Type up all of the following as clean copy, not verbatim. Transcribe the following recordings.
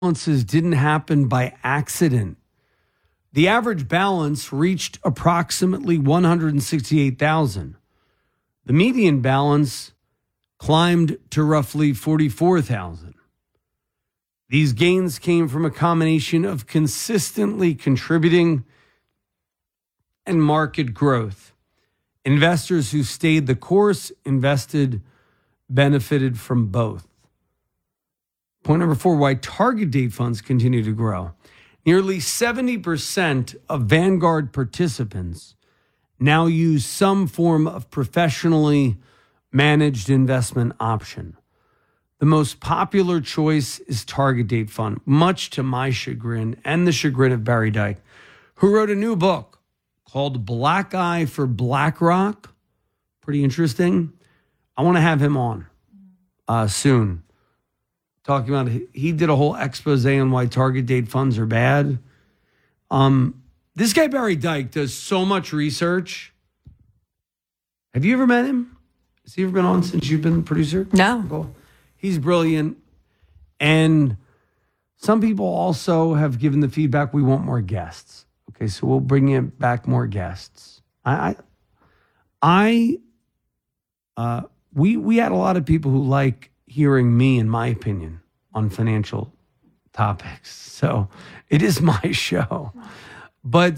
balances didn't happen by accident. The average balance reached approximately 168,000. The median balance climbed to roughly 44,000. These gains came from a combination of consistently contributing and market growth. Investors who stayed the course, benefited from both. Point number 4, why target date funds continue to grow. Nearly 70% of Vanguard participants now use some form of professionally managed investment option. The most popular choice is target date fund, much to my chagrin and the chagrin of Barry Dyke, who wrote a new book called Black Eye for BlackRock. Pretty interesting. I want to have him on soon. Talking about, he did a whole expose on why target date funds are bad. This guy, Barry Dyke, does so much research. Have you ever met him? Has he ever been on since you've been the producer? No. Cool. He's brilliant. And some people also have given the feedback, we want more guests. Okay, so we'll bring you back more guests. We had a lot of people who like hearing me and my opinion on financial topics. So it is my show. But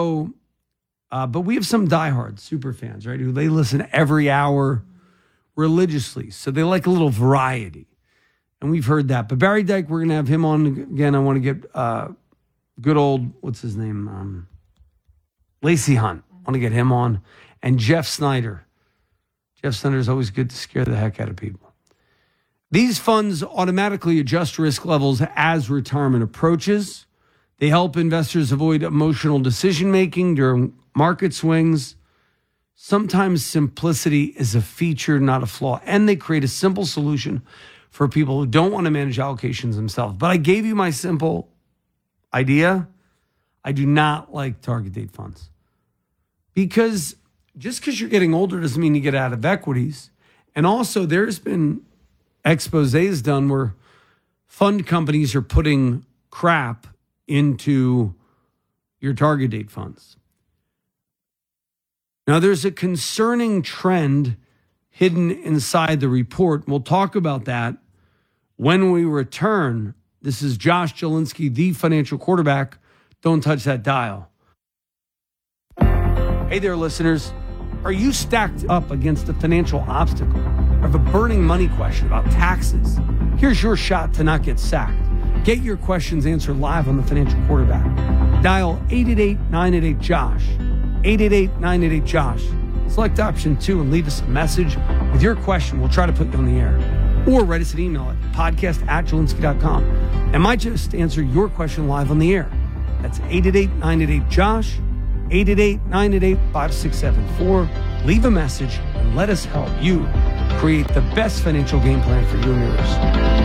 we have some diehard super fans, right? Who they listen every hour religiously. So they like a little variety. And we've heard that. But Barry Dyke, we're going to have him on again. I want to get good old, what's his name? Lacey Hunt. I want to get him on. And Jeff Snyder. Jeff Snyder is always good to scare the heck out of people. These funds automatically adjust risk levels as retirement approaches. They help investors avoid emotional decision-making during market swings. Sometimes simplicity is a feature, not a flaw. And they create a simple solution for people who don't want to manage allocations themselves. But I gave you my simple idea. I do not like target date funds. Because just because you're getting older doesn't mean you get out of equities. And also there's been exposés done where fund companies are putting crap into your target date funds. Now, there's a concerning trend hidden inside the report. We'll talk about that when we return. This is Josh Jelinski, the financial quarterback. Don't touch that dial. Hey there, listeners. Are you stacked up against a financial obstacle? Or have a burning money question about taxes? Here's your shot to not get sacked. Get your questions answered live on the Financial Quarterback. Dial 888-988-JOSH. 888-988-JOSH. Select option 2 and leave us a message with your question. We'll try to put you on the air. Or write us an email at podcast@Jelinski.com. And might just answer your question live on the air. That's 888-988-JOSH. 888-988-5674. Leave a message and let us help you create the best financial game plan for you and yours.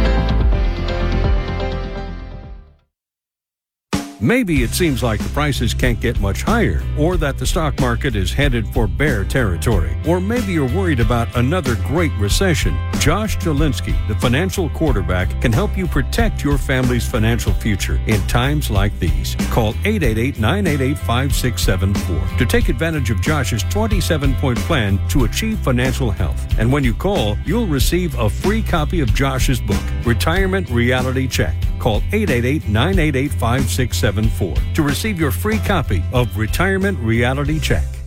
Maybe it seems like the prices can't get much higher, or that the stock market is headed for bear territory, or maybe you're worried about another great recession. Josh Jelinski, the financial quarterback, can help you protect your family's financial future in times like these. Call 888-988-5674 to take advantage of Josh's 27-point plan to achieve financial health. And when you call, you'll receive a free copy of Josh's book, Retirement Reality Check. Call 888-988-5674 to receive your free copy of Retirement Reality Check.